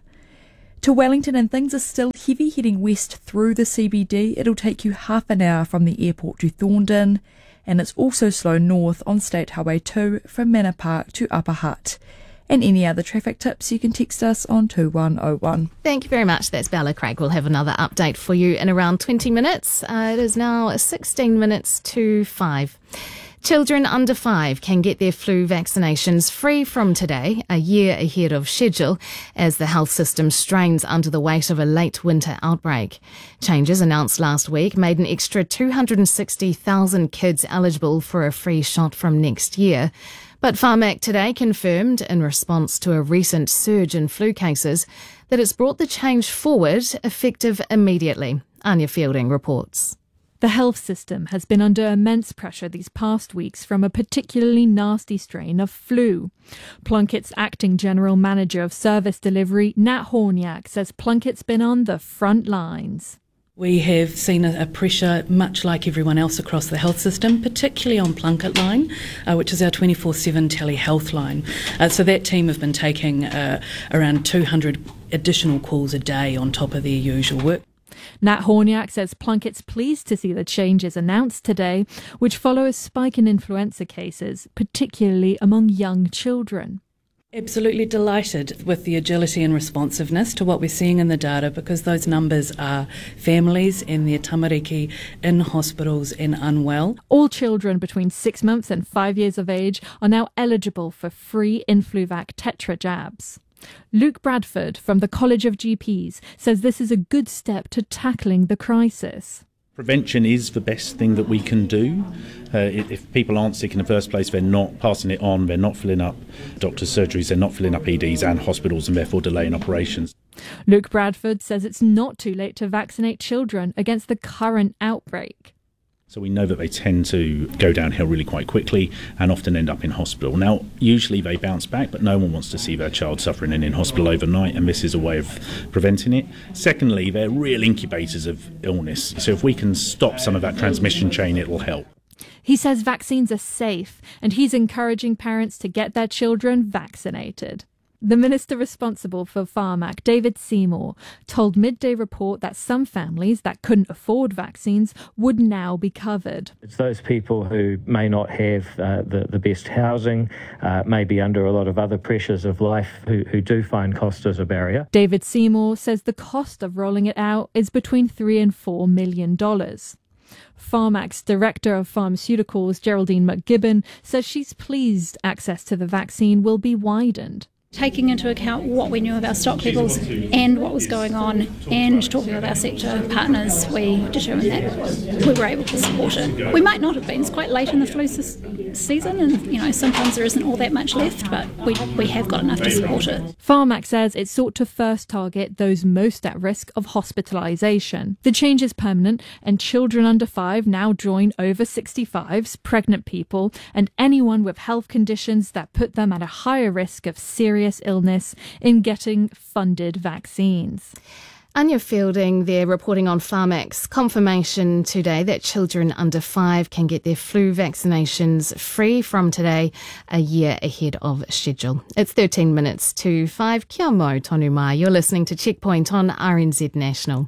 To Wellington, and things are still heavy heading west through the C B D. It'll take you half an hour from the airport to Thorndon, and it's also slow north on State Highway two from Manor Park to Upper Hutt. And any other traffic tips, you can text us on two one oh one. Thank you very much. That's Bella Craig. We'll have another update for you in around twenty minutes. Uh, it is now sixteen minutes to five. Children under five can get their flu vaccinations free from today, a year ahead of schedule, as the health system strains under the weight of a late winter outbreak. Changes announced last week made an extra two hundred sixty thousand kids eligible for a free shot from next year. But Pharmac today confirmed, in response to a recent surge in flu cases, that it's brought the change forward, effective immediately. Anya Fielding reports. The health system has been under immense pressure these past weeks from a particularly nasty strain of flu. Plunkett's acting general manager of service delivery, Nat Horniak, says Plunkett's been on the front lines. We have seen a, a pressure much like everyone else across the health system, particularly on Plunkett Line, uh, which is our twenty-four seven telehealth line. Uh, so that team have been taking uh, around two hundred additional calls a day on top of their usual work. Nat Horniak says Plunkett's pleased to see the changes announced today, which follow a spike in influenza cases, particularly among young children. Absolutely delighted with the agility and responsiveness to what we're seeing in the data, because those numbers are families and their tamariki in hospitals and unwell. All children between six months and five years of age are now eligible for free Influvac Tetra jabs. Luke Bradford from the College of G Ps says this is a good step to tackling the crisis. Prevention is the best thing that we can do. Uh, if people aren't sick in the first place, they're not passing it on, they're not filling up doctors' surgeries, they're not filling up E Ds and hospitals, and therefore delaying operations. Luke Bradford says it's not too late to vaccinate children against the current outbreak. So we know that they tend to go downhill really quite quickly and often end up in hospital. Now, usually they bounce back, but no one wants to see their child suffering and in hospital overnight, and this is a way of preventing it. Secondly, they're real incubators of illness. So if we can stop some of that transmission chain, it'll help. He says vaccines are safe, and he's encouraging parents to get their children vaccinated. The minister responsible for Pharmac, David Seymour, told Midday Report that some families that couldn't afford vaccines would now be covered. It's those people who may not have uh, the, the best housing, uh, may be under a lot of other pressures of life, who, who do find cost as a barrier. David Seymour says the cost of rolling it out is between three and four million dollars. Pharmac's Director of Pharmaceuticals, Geraldine McGibbon, says she's pleased access to the vaccine will be widened. Taking into account what we knew of our stock levels and what was going on, and talking with our sector partners, we determined that we were able to support it. We might not have been. It's quite late in the flu season, and you know sometimes there isn't all that much left, but we we have got enough to support it. Pharmac says it sought to first target those most at risk of hospitalisation. The change is permanent, and children under five now join over sixty-fives, pregnant people, and anyone with health conditions that put them at a higher risk of serious illness in getting funded vaccines. Anya Fielding there reporting on Pharmac's confirmation today that children under five can get their flu vaccinations free from today, a year ahead of schedule. It's thirteen minutes to five. Kia mau tonu mai. You're listening to Checkpoint on R N Z National.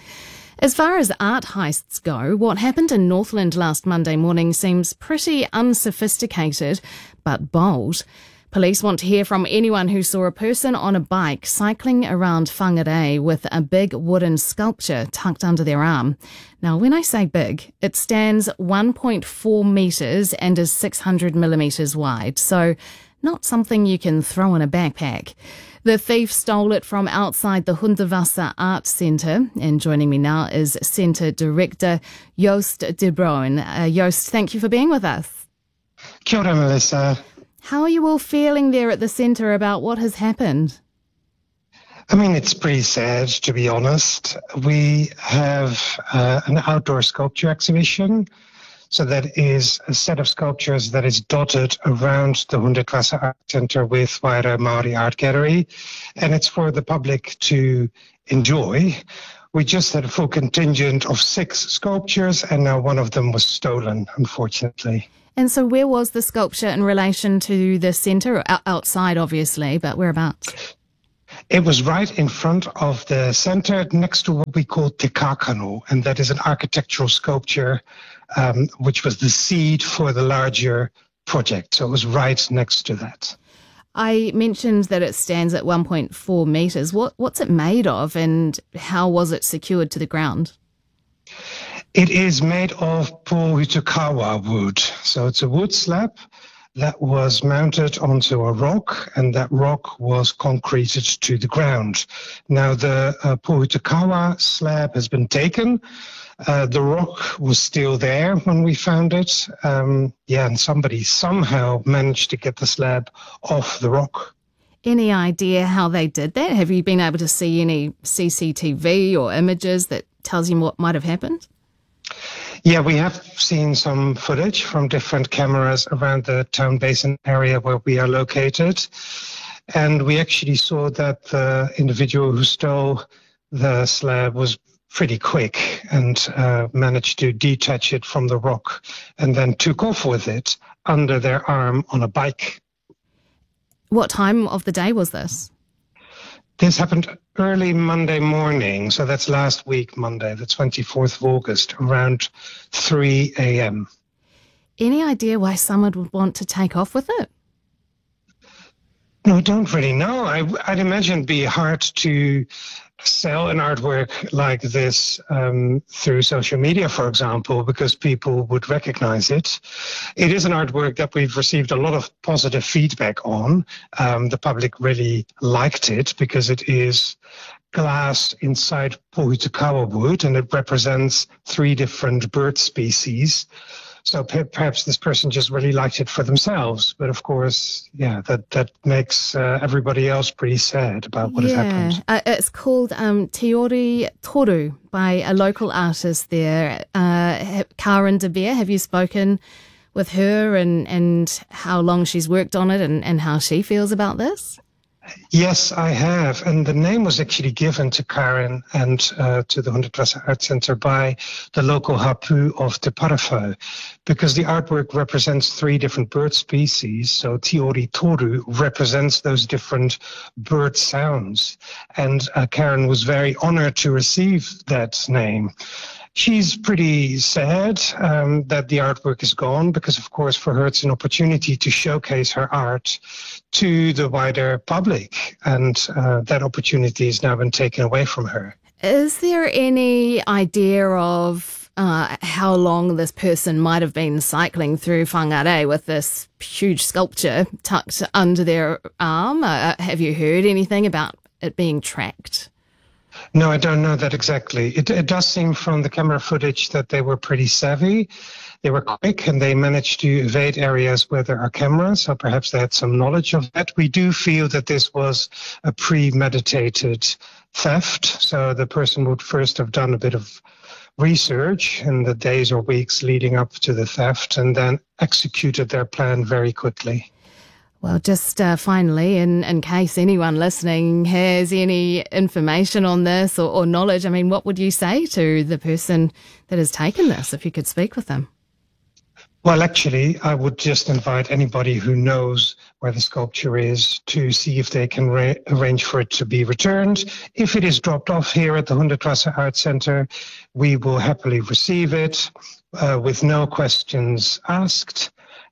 As far as art heists go, what happened in Northland last Monday morning seems pretty unsophisticated but bold. Police want to hear from anyone who saw a person on a bike cycling around Whangarei with a big wooden sculpture tucked under their arm. Now, when I say big, it stands one point four metres and is six hundred millimetres wide, so not something you can throw in a backpack. The thief stole it from outside the Hundertwasser Art Centre, and joining me now is Centre Director Joost de Bruin. Uh, Joost, thank you for being with us. Kia ora, Melissa. How are you all feeling there at the centre about what has happened? I mean, it's pretty sad, to be honest. We have uh, an outdoor sculpture exhibition. So that is a set of sculptures that is dotted around the Hundertwasser Art Centre with Waiara Māori Art Gallery. And it's for the public to enjoy. We just had a full contingent of six sculptures, and now one of them was stolen, unfortunately. And so where was the sculpture in relation to the centre? Outside, obviously, but whereabouts? It was right in front of the centre, next to what we call Te Kākano, and that is an architectural sculpture um, which was the seed for the larger project. So it was right next to that. I mentioned that it stands at one point four metres. What, what's it made of, and how was it secured to the ground? It is made of Pohutukawa wood. So it's a wood slab that was mounted onto a rock, and that rock was concreted to the ground. Now, the uh, Pohutukawa slab has been taken. Uh, the rock was still there when we found it. Um, yeah, and somebody somehow managed to get the slab off the rock. Any idea how they did that? Have you been able to see any C C T V or images that tells you what might have happened? Yeah, we have seen some footage from different cameras around the town basin area where we are located. And we actually saw that the individual who stole the slab was pretty quick and uh, managed to detach it from the rock and then took off with it under their arm on a bike. What time of the day was this? This happened early Monday morning, so that's last week, Monday, the twenty-fourth of August, around three a.m. Any idea why someone would want to take off with it? No, I don't really know. I, I'd imagine it'd be hard to sell an artwork like this um, through social media, for example, because people would recognize it. It is an artwork that we've received a lot of positive feedback on. Um, the public really liked it because it is glass inside Pohutukawa wood, and it represents three different bird species. So perhaps this person just really liked it for themselves. But of course, yeah, that, that makes uh, everybody else pretty sad about what yeah. has happened. Uh, it's called um, Te Ori Toru by a local artist there, uh, Karen De Beer. Have you spoken with her and, and how long she's worked on it and, and how she feels about this? Yes, I have. And the name was actually given to Karen and uh, to the Hundertwasser Art Centre by the local hapu of Te Parawhau, because the artwork represents three different bird species. So Te Ori Toru represents those different bird sounds. And uh, Karen was very honored to receive that name. She's pretty sad um, that the artwork is gone because, of course, for her it's an opportunity to showcase her art to the wider public, and uh, that opportunity has now been taken away from her. Is there any idea of uh, how long this person might have been cycling through Whangarei with this huge sculpture tucked under their arm? Uh, have you heard anything about it being tracked? No, I don't know that exactly. It, it does seem from the camera footage that they were pretty savvy. They were quick and they managed to evade areas where there are cameras, so perhaps they had some knowledge of that. We do feel that this was a premeditated theft, so the person would first have done a bit of research in the days or weeks leading up to the theft and then executed their plan very quickly. Well, just uh, finally, in, in case anyone listening has any information on this or, or knowledge, I mean, what would you say to the person that has taken this, if you could speak with them? Well, actually, I would just invite anybody who knows where the sculpture is to see if they can ra- arrange for it to be returned. If it is dropped off here at the Hundertwasser Art Centre, we will happily receive it uh, with no questions asked.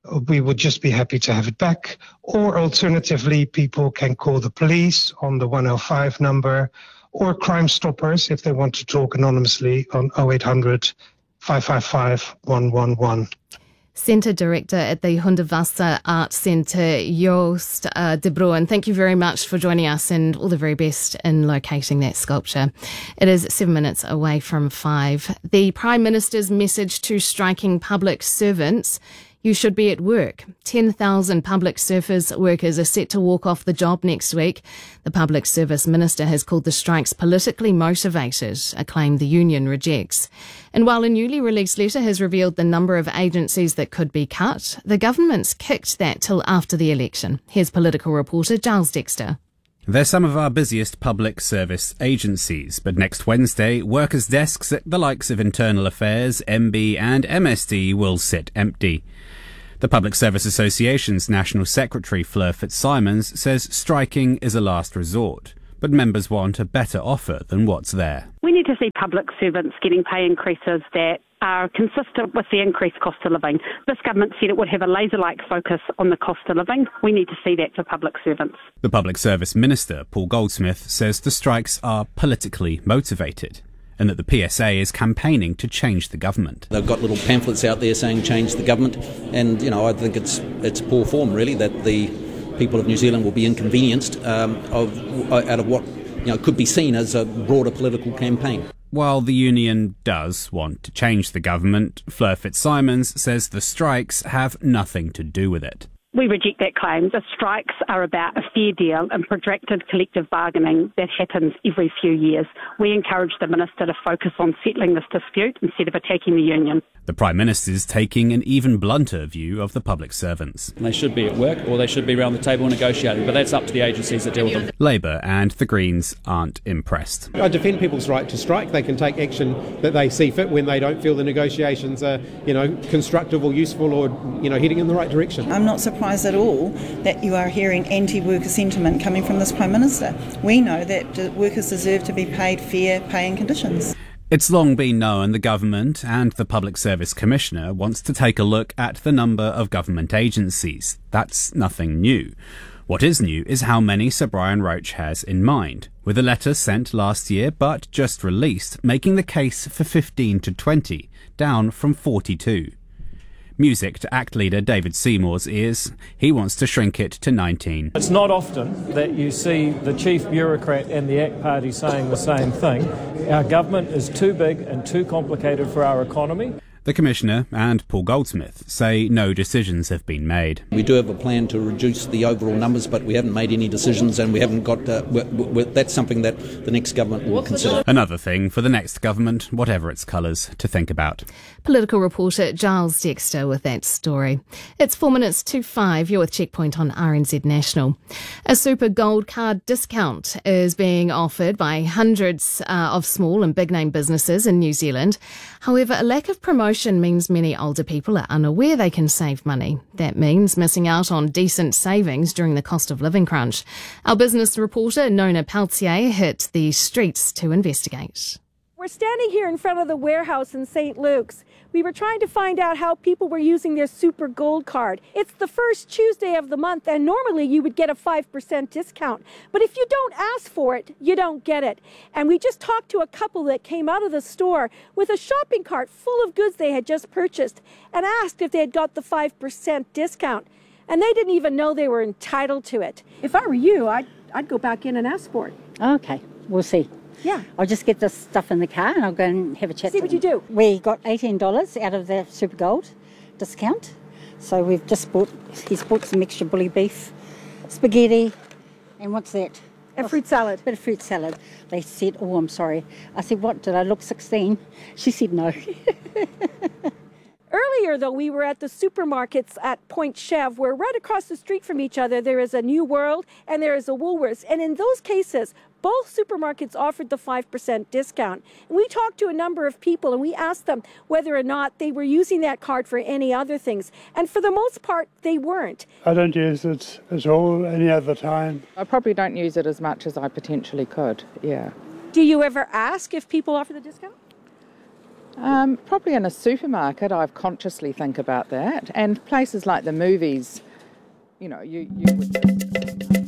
we would just be happy to have it back. Or alternatively, people can call the police on the one oh five number, or Crime Stoppers if they want to talk anonymously on oh eight hundred, five five five, one one one. Centre Director at the Hundertwasser Art Centre, Joost uh, de Bruin. Thank you very much for joining us, and all the very best in locating that sculpture. It is seven minutes away from five. The Prime Minister's message to striking public servants: you should be at work. ten thousand public service workers are set to walk off the job next week. The Public Service Minister has called the strikes politically motivated, a claim the union rejects. And while a newly released letter has revealed the number of agencies that could be cut, the government's kicked that till after the election. Here's political reporter Giles Dexter. They're some of our busiest public service agencies, but next Wednesday, workers' desks at the likes of Internal Affairs, M B and M S D will sit empty. The Public Service Association's National Secretary Fleur Fitzsimons says striking is a last resort, but members want a better offer than what's there. We need to see public servants getting pay increases that are consistent with the increased cost of living. This government said it would have a laser-like focus on the cost of living. We need to see that for public servants. The Public Service Minister, Paul Goldsmith, says the strikes are politically motivated and that the P S A is campaigning to change the government. They've got little pamphlets out there saying change the government, and you know I think it's it's poor form really that the people of New Zealand will be inconvenienced um, of, out of what you know could be seen as a broader political campaign. While the union does want to change the government, Fleur Fitzsimons says the strikes have nothing to do with it. We reject that claim. The strikes are about a fair deal and protracted collective bargaining that happens every few years. We encourage the Minister to focus on settling this dispute instead of attacking the union. The Prime Minister's taking an even blunter view of the public servants. They should be at work or they should be around the table negotiating, but that's up to the agencies that deal with them. Labour and the Greens aren't impressed. I defend people's right to strike. They can take action that they see fit when they don't feel the negotiations are, you know, constructive or useful or, you know, heading in the right direction. I'm not surprised at all that you are hearing anti-worker sentiment coming from this Prime Minister. We know that workers deserve to be paid fair pay and conditions. It's long been known the government and the Public Service Commissioner wants to take a look at the number of government agencies. That's nothing new. What is new is how many Sir Brian Roche has in mind, with a letter sent last year but just released making the case for fifteen to twenty, down from forty-two. Music to ACT leader David Seymour's ears. He wants to shrink it to nineteen. It's not often that you see the chief bureaucrat and the ACT party saying the same thing. Our government is too big and too complicated for our economy. The Commissioner and Paul Goldsmith say no decisions have been made. We do have a plan to reduce the overall numbers, but we haven't made any decisions and we haven't got... Uh, we're, we're, that's something that the next government will consider. Another thing for the next government, whatever its colours, to think about. Political reporter Giles Dexter with that story. It's four minutes to five. You're with Checkpoint on R N Z National. A super gold card discount is being offered by hundreds uh, of small and big name businesses in New Zealand. However, a lack of promotion means many older people are unaware they can save money. That means missing out on decent savings during the cost of living crunch. Our business reporter Nona Peltier hit the streets to investigate. We're standing here in front of the warehouse in Saint Luke's. We were trying to find out how people were using their Super Gold card. It's the first Tuesday of the month, and normally you would get a five percent discount. But if you don't ask for it, you don't get it. And we just talked to a couple that came out of the store with a shopping cart full of goods they had just purchased and asked if they had got the five percent discount. And they didn't even know they were entitled to it. If I were you, I'd, I'd go back in and ask for it. Okay, we'll see. Yeah. I'll just get this stuff in the car and I'll go and have a chat. See to what them. you do. We got eighteen dollars out of the Super Gold discount. So we've just bought, he's bought some extra bully beef, spaghetti, and what's that? A fruit salad. A bit of fruit salad. They said, oh, I'm sorry. I said, what, did I look sixteen? She said no. Earlier, though, we were at the supermarkets at Point Chev, where right across the street from each other, there is a New World and there is a Woolworths. And in those cases, both supermarkets offered the five percent discount. And we talked to a number of people and we asked them whether or not they were using that card for any other things. And for the most part, they weren't. I don't use it at all any other time. I probably don't use it as much as I potentially could, yeah. Do you ever ask if people offer the discount? Um, probably in a supermarket, I consciously think about that. And places like the movies, you know, you, you would...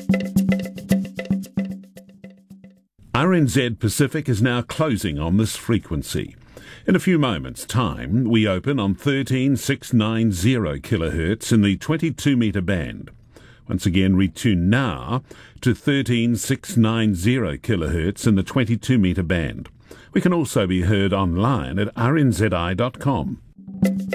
R N Z Pacific is now closing on this frequency. In a few moments' time, we open on thirteen six nine zero kilohertz in the twenty-two metre band. Once again, retune now to thirteen six nine zero kilohertz in the twenty-two metre band. We can also be heard online at r n z i dot com.